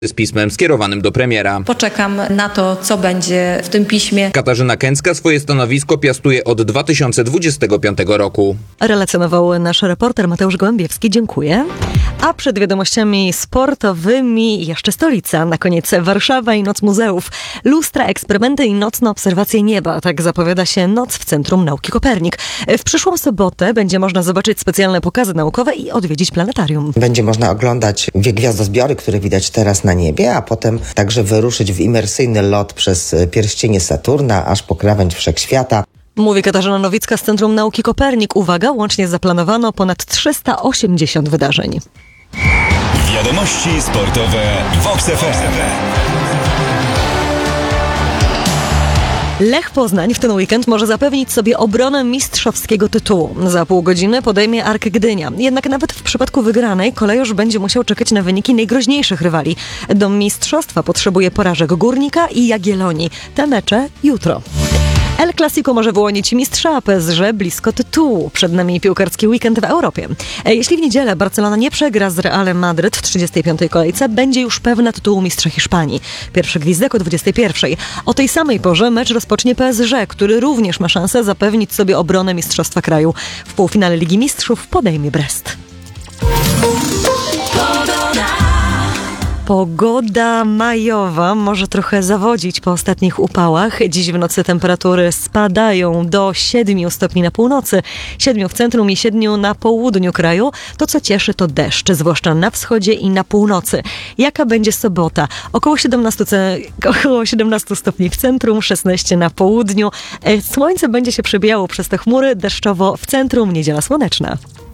z pismem skierowanym do premiera. Poczekam na to, co będzie w tym piśmie. Katarzyna Kęcka swoje stanowisko piastuje od 2025 roku. Relacjonował nasz reporter Mateusz Gołębiewski. Dziękuję. A przed wiadomościami sportowymi jeszcze stolica. Na koniec Warszawa i Noc Muzeów. Lustra, eksperymenty i nocne obserwacje nieba. Tak zapowiada się Noc w Centrum Nauki Kopernik. W przyszłą sobotę będzie można zobaczyć specjalne pokazy naukowe i odwiedzić planetarium. Będzie można oglądać gwiazdozbiory, które widać teraz na niebie, a potem także wyruszyć w imersyjny lot przez pierścienie Saturna aż po krawędź wszechświata. Mówi Katarzyna Nowicka z Centrum Nauki Kopernik. Uwaga, łącznie zaplanowano ponad 380 wydarzeń. Wiadomości sportowe w Vox FM. Lech Poznań w ten weekend może zapewnić sobie obronę mistrzowskiego tytułu. Za pół godziny podejmie Ark Gdynia. Jednak nawet w przypadku wygranej kolejorz będzie musiał czekać na wyniki najgroźniejszych rywali. Do mistrzostwa potrzebuje porażek Górnika i Jagiellonii. Te mecze jutro. El Clasico może wyłonić mistrza, a PSG blisko tytułu. Przed nami piłkarski weekend w Europie. Jeśli w niedzielę Barcelona nie przegra z Realem Madryt w 35. kolejce, będzie już pewna tytułu mistrza Hiszpanii. Pierwszy gwizdek o 21. O tej samej porze mecz rozpocznie PSG, który również ma szansę zapewnić sobie obronę mistrzostwa kraju. W półfinale Ligi Mistrzów podejmie Brest. Pogoda majowa może trochę zawodzić po ostatnich upałach. Dziś w nocy temperatury spadają do 7 stopni na północy, 7 w centrum i 7 na południu kraju. To, co cieszy, to deszcz, zwłaszcza na wschodzie i na północy. Jaka będzie sobota? Około 17 stopni w centrum, 16 na południu. Słońce będzie się przebijało przez te chmury, deszczowo w centrum, niedziela słoneczna.